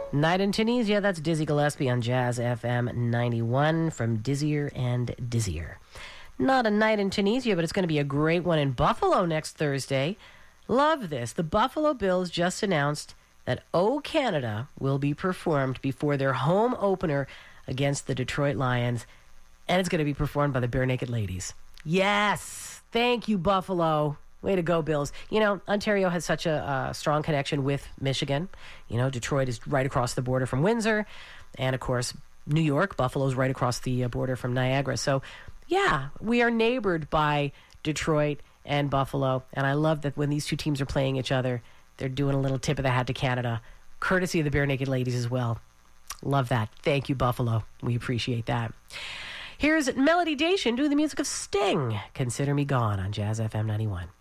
Night in Tunisia, that's Dizzy Gillespie on Jazz FM 91 from Dizzier and Dizzier. Not a night in Tunisia, but it's going to be a great one in Buffalo next Thursday. Love this. The Buffalo Bills just announced that O Canada will be performed before their home opener against the Detroit Lions, and it's going to be performed by the Bare Naked Ladies. Yes! Thank you, Buffalo. Way to go, Bills. You know, Ontario has such a strong connection with Michigan. You know, Detroit is right across the border from Windsor. And, of course, New York, Buffalo's right across the border from Niagara. So, yeah, we are neighbored by Detroit and Buffalo. And I love that when these two teams are playing each other, they're doing a little tip of the hat to Canada, courtesy of the Bare Naked Ladies as well. Love that. Thank you, Buffalo. We appreciate that. Here's Melody Dation doing the music of Sting. Consider Me Gone on Jazz FM 91.